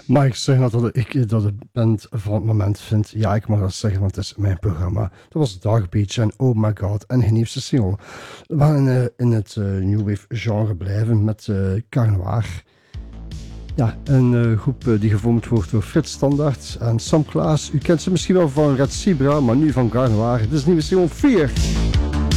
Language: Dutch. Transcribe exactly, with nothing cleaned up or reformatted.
Mag ik zeggen dat ik dat de band van het moment vind? Ja, ik mag dat zeggen, want het is mijn programma. Dat was Dark Beach en Oh My God en hun nieuwste single. We gaan uh, in het uh, New Wave genre blijven met uh, Carnoir. Ja, een uh, groep uh, die gevormd wordt door Frits Standaard en Sam Klaas. U kent ze misschien wel van Red Zebra, maar nu van Carnoir. Dit is nieuwe single vier.